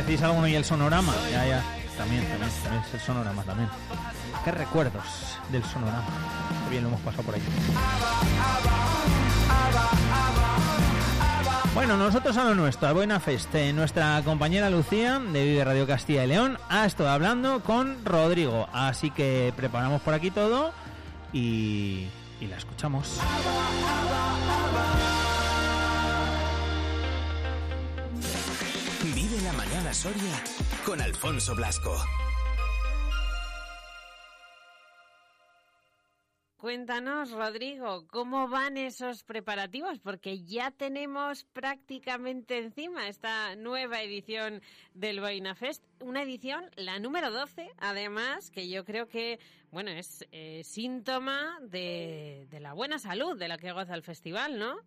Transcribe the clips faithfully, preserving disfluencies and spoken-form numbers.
decís alguno y el sonorama. Ya, ya. También, también, también es el sonorama también. Qué recuerdos del sonorama. Qué bien lo hemos pasado por ahí. Bueno, nosotros a lo nuestro, a Buena Feste. Nuestra compañera Lucía de Vive Radio Castilla y León ha estado hablando con Rodrigo. Así que preparamos por aquí todo y, y la escuchamos. Vive la mañana Soria con Alfonso Blasco. Cuéntanos, Rodrigo, ¿cómo van esos preparativos? Porque ya tenemos prácticamente encima esta nueva edición del Boina Fest, una edición, la número doce, además, que yo creo que, bueno, es eh, síntoma de, de la buena salud de la que goza el festival, ¿no?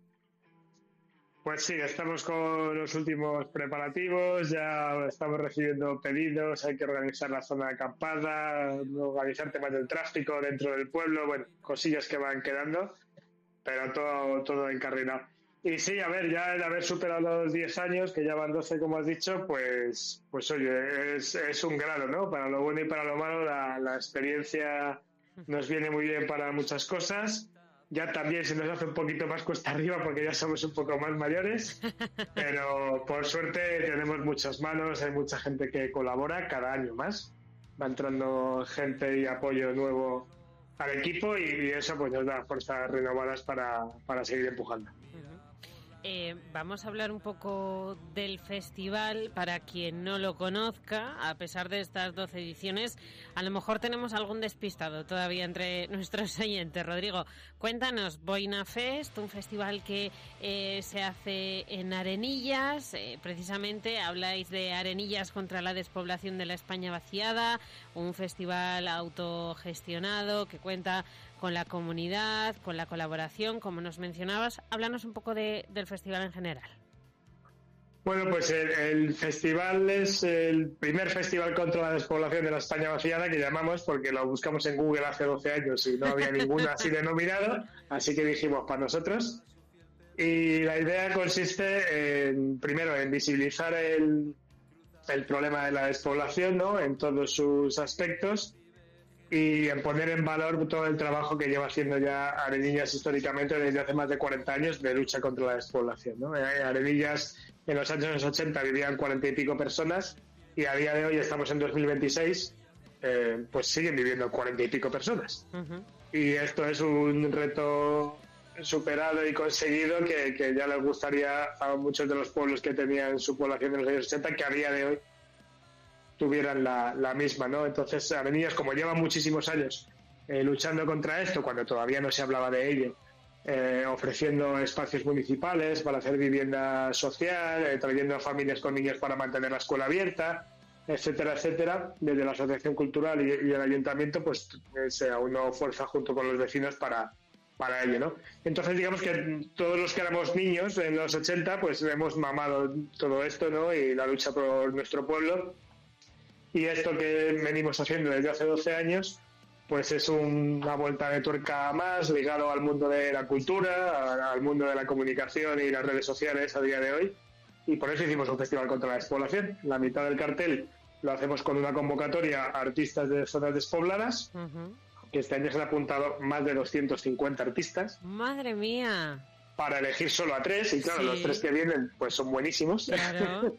Pues sí, estamos con los últimos preparativos, ya estamos recibiendo pedidos, hay que organizar la zona de acampada, organizar temas del tráfico dentro del pueblo, bueno, cosillas que van quedando, pero todo, todo encarrilado. Y sí, a ver, ya el haber superado los diez años, que ya van doce como has dicho, pues, pues oye, es, es un grado, ¿no? Para lo bueno y para lo malo, la, la experiencia nos viene muy bien para muchas cosas. Ya también se nos hace un poquito más cuesta arriba porque ya somos un poco más mayores, pero por suerte tenemos muchas manos, hay mucha gente que colabora cada año más, va entrando gente y apoyo nuevo al equipo y, y eso pues nos da fuerzas renovadas para, para seguir empujando. Eh, vamos a hablar un poco del festival para quien no lo conozca. A pesar de estas doce ediciones, a lo mejor tenemos algún despistado todavía entre nuestros oyentes. Rodrigo, cuéntanos, Boina Fest, un festival que eh, se hace en Arenillas. Eh, precisamente habláis de Arenillas contra la despoblación de la España vaciada, un festival autogestionado que cuenta con la comunidad, con la colaboración, como nos mencionabas. Háblanos un poco de, del festival en general. Bueno, pues el, el festival es el primer festival contra la despoblación de la España vaciada, que llamamos, porque lo buscamos en Google hace doce años y no había ninguno así denominado, así que dijimos para nosotros. Y la idea consiste en, primero, en visibilizar el, el problema de la despoblación, ¿no?, en todos sus aspectos, y en poner en valor todo el trabajo que lleva haciendo ya Arenillas históricamente desde hace más de cuarenta años de lucha contra la despoblación, ¿no? Arenillas en los años ochenta vivían cuarenta y pico personas y a día de hoy, estamos en dos mil veintiséis, eh, pues siguen viviendo cuarenta y pico personas. Uh-huh. Y esto es un reto superado y conseguido que, que ya les gustaría a muchos de los pueblos que tenían su población en los años ochenta, que a día de hoy tuvieran la, la misma, ¿no? Entonces, Arenillas, como lleva muchísimos años eh, luchando contra esto, cuando todavía no se hablaba de ello, eh, ofreciendo espacios municipales para hacer vivienda social, eh, trayendo a familias con niños para mantener la escuela abierta, etcétera, etcétera, desde la Asociación Cultural y, y el Ayuntamiento, pues eh, se aunó fuerza junto con los vecinos para, para ello, ¿no? Entonces, digamos que todos los que éramos niños en los ochenta, pues hemos mamado todo esto, ¿no?, y la lucha por nuestro pueblo. Y esto que venimos haciendo desde hace doce años, pues es una vuelta de tuerca más ligado al mundo de la cultura, al mundo de la comunicación y las redes sociales a día de hoy. Y por eso hicimos un festival contra la despoblación. La mitad del cartel lo hacemos con una convocatoria a artistas de zonas despobladas, uh-huh. que este año se han apuntado más de doscientos cincuenta artistas. ¡Madre mía! Para elegir solo a tres, y claro, sí. Los tres que vienen pues son buenísimos. Claro.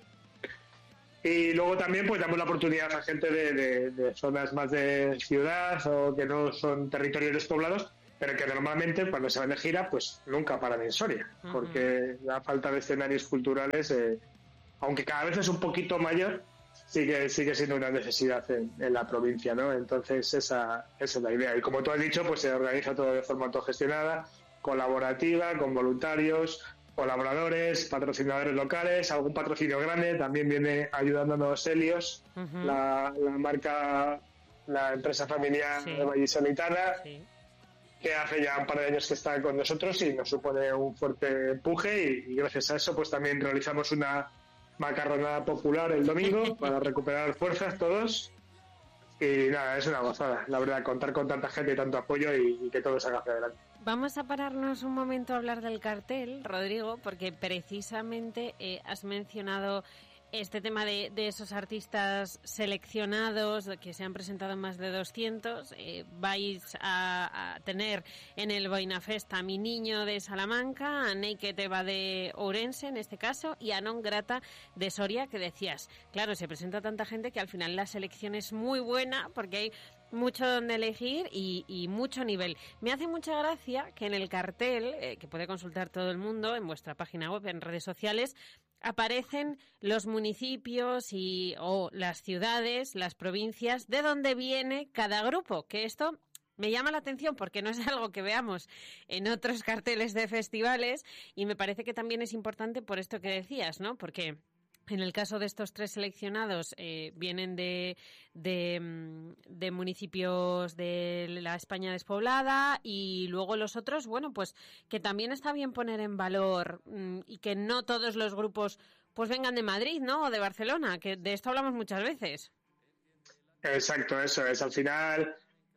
Y luego también pues damos la oportunidad a gente de, de, de zonas más de ciudad o que no son territorios despoblados, pero que normalmente cuando se van de gira pues nunca paran en Soria, uh-huh. porque la falta de escenarios culturales, eh, aunque cada vez es un poquito mayor, sigue sigue siendo una necesidad en, en la provincia, ¿no? Entonces esa, esa es la idea. Y como tú has dicho, pues se organiza todo de forma autogestionada, colaborativa, con voluntarios, colaboradores, patrocinadores locales, algún patrocinio grande. También viene ayudándonos Helios, uh-huh. la, la marca, la empresa familiar sí. vallisoletana, sí. que hace ya un par de años que está con nosotros y nos supone un fuerte empuje, y, y gracias a eso pues también realizamos una macarronada popular el domingo para recuperar fuerzas todos. Y nada, es una gozada, la verdad, contar con tanta gente y tanto apoyo y, y que todo salga hacia adelante. Vamos a pararnos un momento a hablar del cartel, Rodrigo, porque precisamente eh, has mencionado este tema de, de esos artistas seleccionados, que se han presentado más de doscientos, eh, vais a, a tener en el Boina Fest a Mi Niño de Salamanca, a Naked Eva de Ourense en este caso, y a Non Grata de Soria, que decías, claro, se presenta tanta gente que al final la selección es muy buena porque hay mucho donde elegir y, y mucho nivel. Me hace mucha gracia que en el cartel, eh, que puede consultar todo el mundo en vuestra página web, en redes sociales, aparecen los municipios y o las ciudades, las provincias, de donde viene cada grupo, que esto me llama la atención porque no es algo que veamos en otros carteles de festivales y me parece que también es importante por esto que decías, ¿no? Porque en el caso de estos tres seleccionados, eh, vienen de, de, de municipios de la España despoblada y luego los otros, bueno, pues que también está bien poner en valor mm, y que no todos los grupos pues vengan de Madrid, ¿no? O de Barcelona, que de esto hablamos muchas veces. Exacto, eso es. Al final,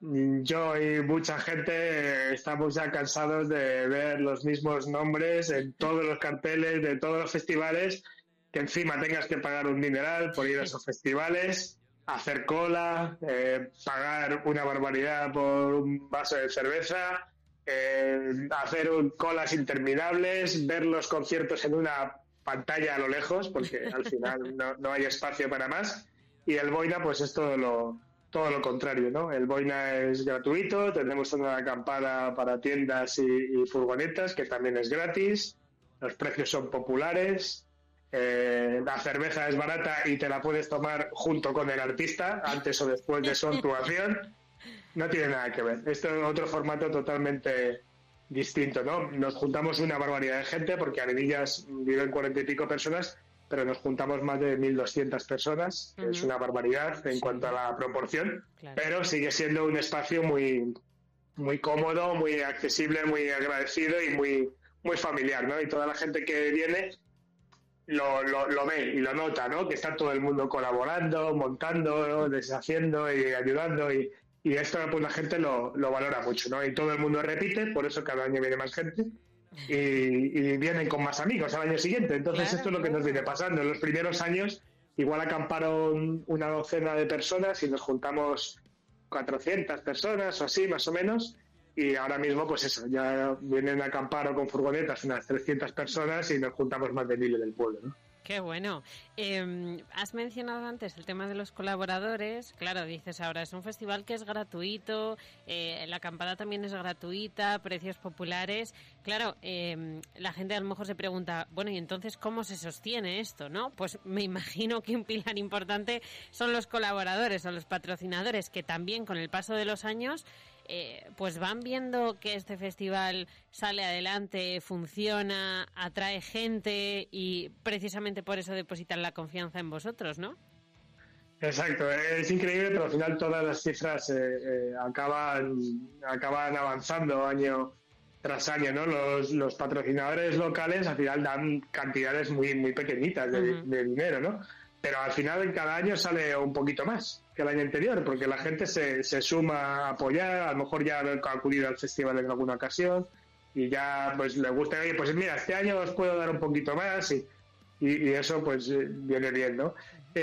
yo y mucha gente estamos ya cansados de ver los mismos nombres en todos los carteles de todos los festivales, que encima tengas que pagar un dineral por ir a esos festivales, hacer cola, eh, pagar una barbaridad por un vaso de cerveza, eh, hacer un, colas interminables, ver los conciertos en una pantalla a lo lejos, porque al final no, no hay espacio para más. Y el Boina, pues es todo lo, todo lo contrario, ¿no? El Boina es gratuito, tenemos una acampada para tiendas y, y furgonetas, que también es gratis, los precios son populares. Eh, la cerveza es barata y te la puedes tomar junto con el artista, antes o después de su actuación. No tiene nada que ver. Esto es otro formato totalmente distinto, ¿no? Nos juntamos una barbaridad de gente, porque Arenillas viven cuarenta y pico personas, pero nos juntamos más de mil doscientas personas, que uh-huh. es una barbaridad en sí. cuanto a la proporción, claro. Pero sigue siendo un espacio muy, muy cómodo, muy accesible, muy agradecido y muy, muy familiar, ¿no? Y toda la gente que viene Lo, lo, lo ve y lo nota, ¿no? Que está todo el mundo colaborando, montando, ¿no? Deshaciendo y ayudando y, y esto pues la gente lo, lo valora mucho, ¿no? Y todo el mundo repite, por eso cada año viene más gente y, y vienen con más amigos al año siguiente. Entonces claro, esto es lo que nos viene pasando. En los primeros años igual acamparon una docena de personas y nos juntamos cuatrocientas personas o así, más o menos. Y ahora mismo, pues eso, ya vienen a acampar o con furgonetas unas trescientas personas y nos juntamos más de mil en el pueblo, ¿no? Qué bueno. Eh, has mencionado antes el tema de los colaboradores. Claro, dices ahora, es un festival que es gratuito, eh, la acampada también es gratuita, precios populares. Claro, eh, la gente a lo mejor se pregunta, bueno, ¿y entonces cómo se sostiene esto, no? Pues me imagino que un pilar importante son los colaboradores o los patrocinadores, que también con el paso de los años Eh, pues van viendo que este festival sale adelante, funciona, atrae gente y precisamente por eso depositan la confianza en vosotros, ¿no? Exacto, es increíble, pero al final todas las cifras eh, eh, acaban acaban avanzando año tras año, ¿no? Los, los patrocinadores locales al final dan cantidades muy muy pequeñitas de, uh-huh. de dinero, ¿no? Pero al final cada año sale un poquito más que el año anterior, porque la gente se, se suma a apoyar, a lo mejor ya ha acudido al festival en alguna ocasión y ya pues le gusta, oye, pues mira, este año os puedo dar un poquito más y, y, y eso pues viene bien, ¿no?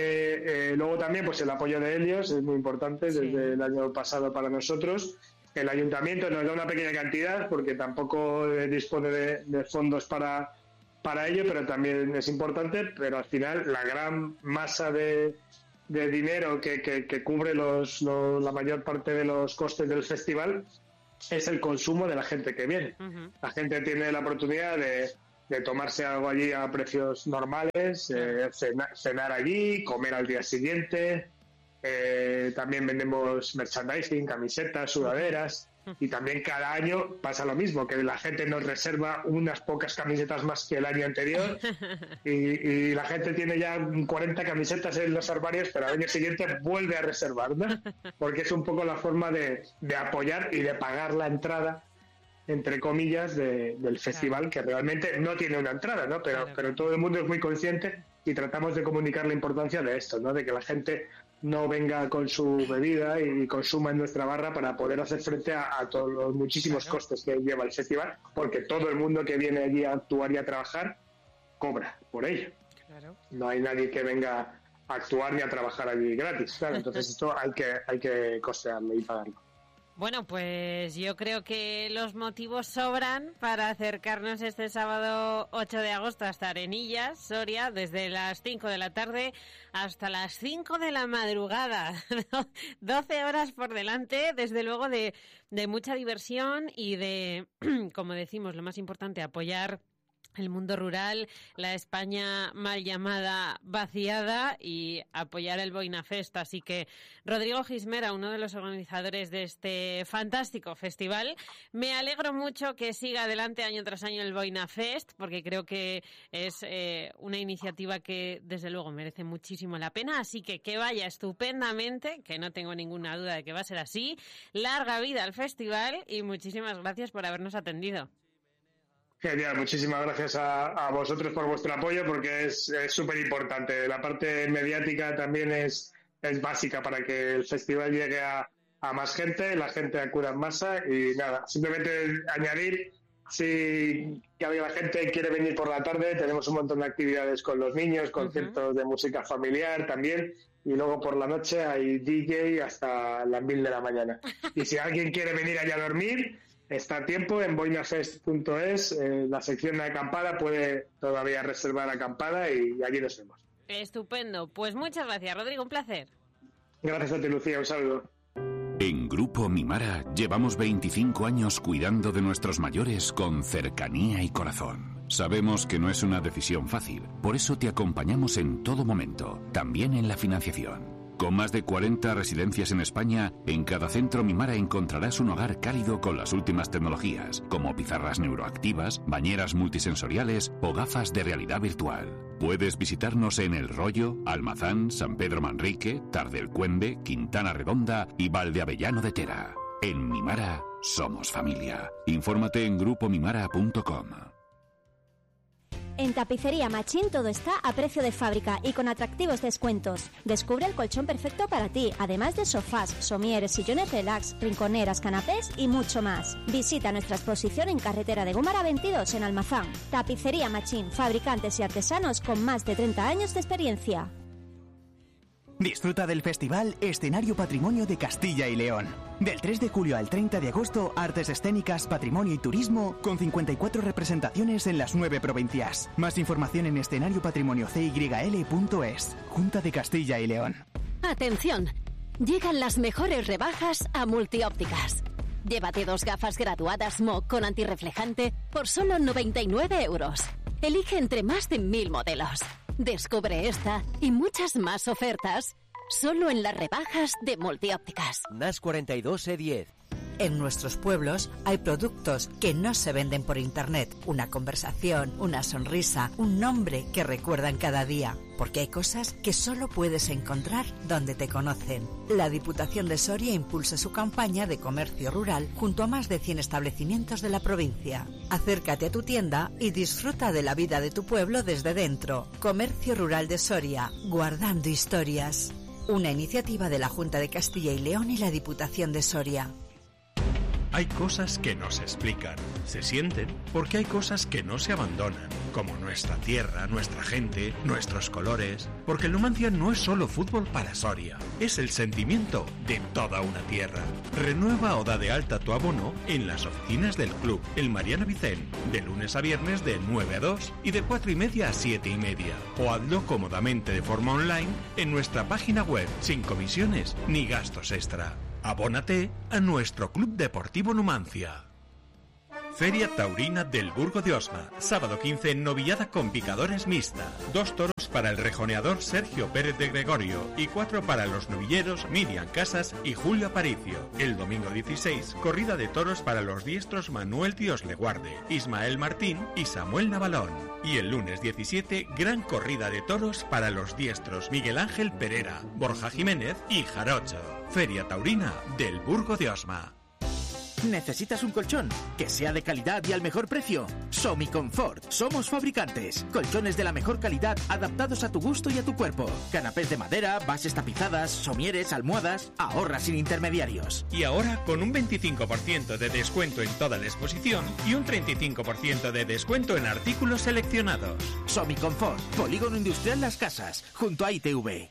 Eh, eh, luego también pues el apoyo de Helios es muy importante desde sí. el año pasado para nosotros. El ayuntamiento nos da una pequeña cantidad porque tampoco dispone de, de fondos para, para ello, pero también es importante, pero al final la gran masa de de dinero que, que, que cubre los, los, la mayor parte de los costes del festival es el consumo de la gente que viene. Uh-huh. La gente tiene la oportunidad de, de tomarse algo allí a precios normales, uh-huh. eh, cenar, cenar allí, comer al día siguiente. Eh, también vendemos merchandising, camisetas, sudaderas. Y también cada año pasa lo mismo, que la gente nos reserva unas pocas camisetas más que el año anterior y, y la gente tiene ya cuarenta camisetas en los armarios, pero al año siguiente vuelve a reservar, ¿no? Porque es un poco la forma de, de apoyar y de pagar la entrada, entre comillas, de, del festival, que realmente no tiene una entrada, ¿no? Pero, pero todo el mundo es muy consciente y tratamos de comunicar la importancia de esto, ¿no? De que la gente no venga con su bebida y consuma en nuestra barra para poder hacer frente a, a todos los muchísimos claro. costes que lleva el festival, porque todo el mundo que viene allí a actuar y a trabajar cobra por ello. Claro. No hay nadie que venga a actuar ni a trabajar allí gratis, claro. Entonces esto hay que, hay que costearlo y pagarlo. Bueno, pues yo creo que los motivos sobran para acercarnos este sábado ocho de agosto hasta Arenillas, Soria, desde las cinco de la tarde hasta las cinco de la madrugada. doce horas por delante, desde luego de, de mucha diversión y de, como decimos, lo más importante, apoyar el mundo rural, la España mal llamada vaciada y apoyar el Boina Fest. Así que Rodrigo Gismera, uno de los organizadores de este fantástico festival, me alegro mucho que siga adelante año tras año el Boina Fest, porque creo que es eh, una iniciativa que desde luego merece muchísimo la pena. Así que que vaya estupendamente, que no tengo ninguna duda de que va a ser así. Larga vida al festival y muchísimas gracias por habernos atendido. Genial, muchísimas gracias a, a vosotros por vuestro apoyo, porque es súper importante. La parte mediática también es, es básica para que el festival llegue a, a más gente, la gente acuda en masa y nada, simplemente añadir, si la gente quiere venir por la tarde, tenemos un montón de actividades con los niños, conciertos uh-huh. de música familiar también, y luego por la noche hay D J hasta las mil de la mañana. Y si alguien quiere venir allá a dormir, está a tiempo en boinafest punto es, eh, la sección de acampada, puede todavía reservar acampada y allí nos vemos. Estupendo, pues muchas gracias, Rodrigo, un placer. Gracias a ti, Lucía, un saludo. En Grupo Mimara llevamos veinticinco años cuidando de nuestros mayores con cercanía y corazón. Sabemos que no es una decisión fácil, por eso te acompañamos en todo momento, también en la financiación. Con más de cuarenta residencias en España, en cada centro Mimara encontrarás un hogar cálido con las últimas tecnologías, como pizarras neuroactivas, bañeras multisensoriales o gafas de realidad virtual. Puedes visitarnos en El Rollo, Almazán, San Pedro Manrique, Tardelcuende, Quintana Redonda y Valdeavellano de Tera. En Mimara somos familia. Infórmate en grupo mimara punto com. En Tapicería Machín todo está a precio de fábrica y con atractivos descuentos. Descubre el colchón perfecto para ti, además de sofás, somieres, sillones relax, rinconeras, canapés y mucho más. Visita nuestra exposición en Carretera de Gómara veintidós en Almazán. Tapicería Machín, fabricantes y artesanos con más de treinta años de experiencia. Disfruta del festival Escenario Patrimonio de Castilla y León. Del tres de julio al treinta de agosto, artes escénicas, patrimonio y turismo, con cincuenta y cuatro representaciones en las nueve provincias. Más información en escenario patrimonio c y l punto es. Junta de Castilla y León. Atención, llegan las mejores rebajas a Multiópticas. Llévate dos gafas graduadas M O C con antirreflejante por solo noventa y nueve euros. Elige entre más de mil modelos. Descubre esta y muchas más ofertas solo en las rebajas de Multiópticas. N A S cuarenta y dos E diez. En nuestros pueblos hay productos que no se venden por internet. Una conversación, una sonrisa, un nombre que recuerdan cada día. Porque hay cosas que solo puedes encontrar donde te conocen. La Diputación de Soria impulsa su campaña de comercio rural junto a más de cien establecimientos de la provincia. Acércate a tu tienda y disfruta de la vida de tu pueblo desde dentro. Comercio Rural de Soria, guardando historias. Una iniciativa de la Junta de Castilla y León y la Diputación de Soria. Hay cosas que no se explican, se sienten, porque hay cosas que no se abandonan, como nuestra tierra, nuestra gente, nuestros colores, porque el Numancia no es solo fútbol para Soria, es el sentimiento de toda una tierra. Renueva o da de alta tu abono en las oficinas del club, el Mariano Vicén, de lunes a viernes de nueve a dos y de cuatro y media a siete y media, o hazlo cómodamente de forma online en nuestra página web, sin comisiones ni gastos extra. Abónate a nuestro Club Deportivo Numancia. Feria Taurina del Burgo de Osma, sábado quince en novillada con picadores mixta. Dos toros para el rejoneador Sergio Pérez de Gregorio y cuatro para los novilleros Miriam Casas y Julio Aparicio. El domingo dieciséis, corrida de toros para los diestros Manuel Dios le guarde, Ismael Martín y Samuel Navalón. Y el lunes diecisiete, gran corrida de toros para los diestros Miguel Ángel Pereira, Borja Jiménez y Jarocho. Feria Taurina del Burgo de Osma. ¿Necesitas un colchón que sea de calidad y al mejor precio? Somiconfort. Somos fabricantes. Colchones de la mejor calidad adaptados a tu gusto y a tu cuerpo. Canapés de madera, bases tapizadas, somieres, almohadas. Ahorra sin intermediarios. Y ahora con un veinticinco por ciento de descuento en toda la exposición y un treinta y cinco por ciento de descuento en artículos seleccionados. Somiconfort. Polígono Industrial Las Casas, junto a I T V.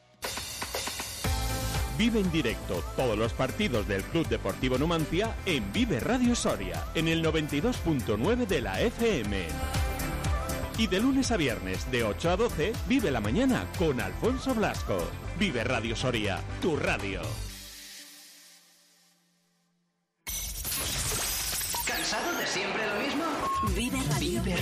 Vive en directo todos los partidos del Club Deportivo Numancia en Vive Radio Soria, en el noventa y dos punto nueve de la F M. Y de lunes a viernes, de ocho a doce, vive la mañana con Alfonso Blasco. Vive Radio Soria, tu radio. ¿Cansado de siempre lo mismo? Vive Radio. Vive